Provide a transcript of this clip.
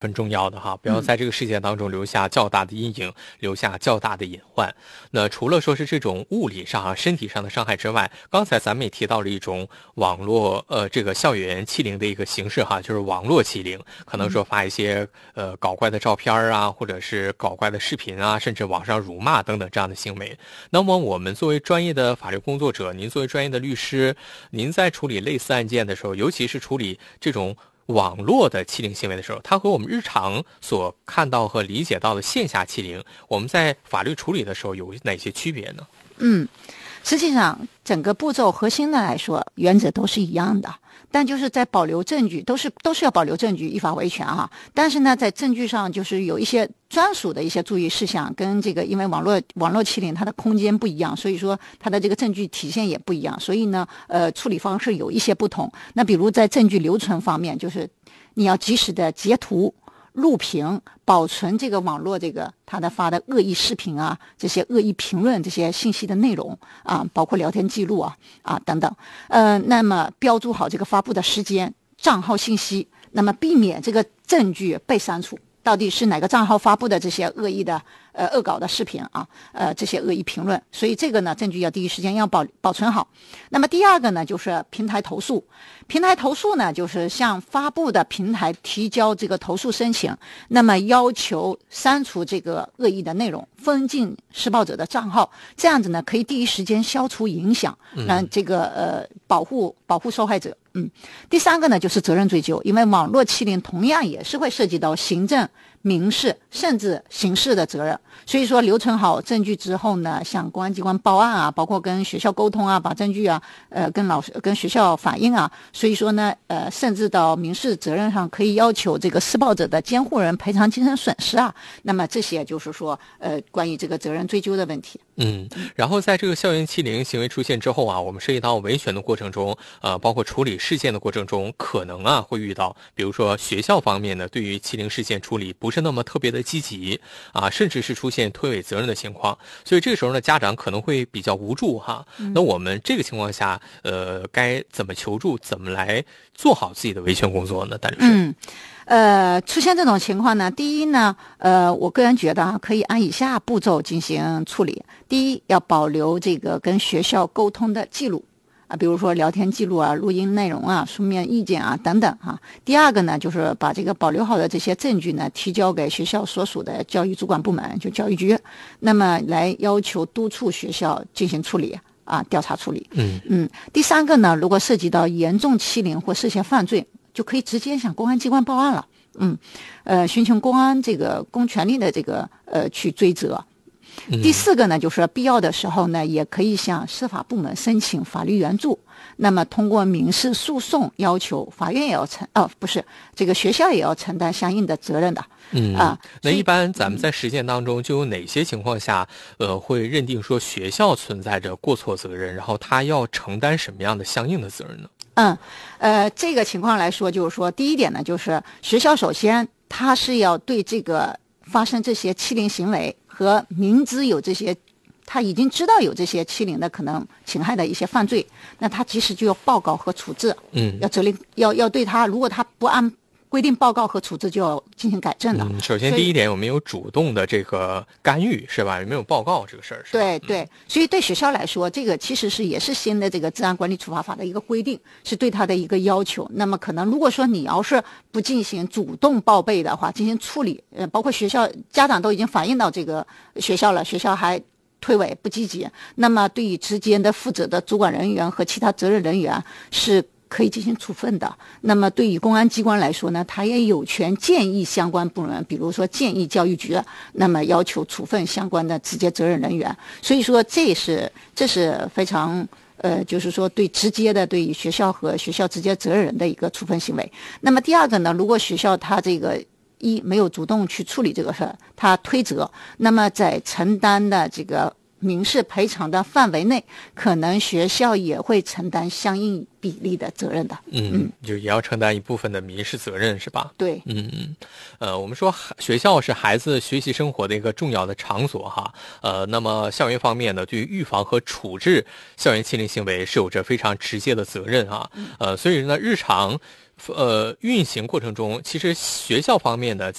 很重要的哈，不要在这个事件当中留下较大的阴影，留下较大的隐患。那除了说是这种物理上身体上的伤害之外，刚才咱们也提到了一种网络这个校园欺凌的一个形式哈，就是网络欺凌，可能说发一些搞怪的照片啊，或者是搞怪的视频啊，甚至网上辱骂等等这样的行为。那么我们作为专业的法律工作者，您作为专业的律师，您在处理类似案件的时候，尤其是处理这种网络的欺凌行为的时候，它和我们日常所看到和理解到的线下欺凌，我们在法律处理的时候有哪些区别呢？ 实际上整个步骤核心的来说，原则都是一样的，但就是在保留证据，都是要保留证据，依法维权哈。但是呢，在证据上就是有一些专属的一些注意事项，跟这个因为网络欺凌它的空间不一样，所以说它的这个证据体现也不一样，所以呢，处理方式有一些不同。那比如在证据留存方面，就是你要及时的截图、录屏、保存这个网络它的发的恶意视频啊，这些恶意评论这些信息的内容啊，包括聊天记录等等。那么标注好这个发布的时间、账号信息，那么避免这个证据被删除。到底是哪个账号发布的这些恶意的恶搞的视频啊，这些恶意评论，所以这个呢证据要第一时间要保存好。那么第二个呢就是平台投诉，平台投诉呢就是向发布的平台提交这个投诉申请，那么要求删除这个恶意的内容，封禁施暴者的账号，这样子呢可以第一时间消除影响，让这个保护受害者。第三个呢就是责任追究，因为网络欺凌同样也是会涉及到行政、民事甚至刑事的责任，所以说留存好证据之后呢，向公安机关报案啊，包括跟学校沟通啊，把证据跟老师跟学校反映啊，所以说呢甚至到民事责任上可以要求这个施暴者的监护人赔偿精神损失啊，那么这些就是说关于这个责任追究的问题。 然后在这个校园欺凌行为出现之后啊，我们涉及到维权的过程中，包括处理事件的过程中，可能会遇到，比如说学校方面呢，对于欺凌事件处理不是那么特别的积极甚至是出现推诿责任的情况，所以这个时候呢，家长可能会比较无助哈。那我们这个情况下，该怎么求助，怎么来做好自己的维权工作呢？单律师。 出现这种情况呢，第一呢，我个人觉得可以按以下步骤进行处理。第一，要保留这个跟学校沟通的记录比如说聊天记录啊、录音内容啊、书面意见啊等等第二个呢，就是把这个保留好的这些证据呢，提交给学校所属的教育主管部门，就教育局，那么来要求督促学校进行处理调查处理。第三个呢，如果涉及到严重欺凌或涉嫌犯罪，就可以直接向公安机关报案了。寻求公安这个公权力的这个去追责。第四个呢，就是必要的时候呢，也可以向司法部门申请法律援助。那么通过民事诉讼要求法院也要这个学校也要承担相应的责任的。 那一般咱们在实践当中就有哪些情况下会认定说学校存在着过错责任，然后他要承担什么样的相应的责任呢？ 这个情况来说，就是说第一点呢，就是学校首先他是要对这个发生这些欺凌行为和明知有这些，他已经知道有这些欺凌的可能侵害的一些犯罪，那他及时就要报告和处置，要责令要对他，如果他不按规定报告和处置，就要进行改正了。 首先第一点，我们有主动的这个干预，是吧？有没有报告这个事儿？ 对，所以对学校来说，这个其实也是新的这个治安管理处罚法的一个规定，是对他的一个要求。那么可能如果说你要是不进行主动报备的话，进行处理，包括学校家长都已经反映到这个学校了，学校还推诿不积极，那么对于之间的负责的主管人员和其他责任人员是可以进行处分的。那么对于公安机关来说呢，他也有权建议相关部门，比如说建议教育局，那么要求处分相关的直接责任人员。所以说这是非常就是说对直接的对于学校和学校直接责任人的一个处分行为。那么第二个呢，如果学校他这个没有主动去处理这个事儿，他推责，那么在承担的这个民事赔偿的范围内，可能学校也会承担相应比例的责任的。 就也要承担一部分的民事责任，是吧？ 对。 我们说学校是孩子学习生活的一个重要的场所哈。那么校园方面呢，对于预防和处置校园欺凌行为是有着非常直接的责任所以呢，日常运行过程中，其实学校方面的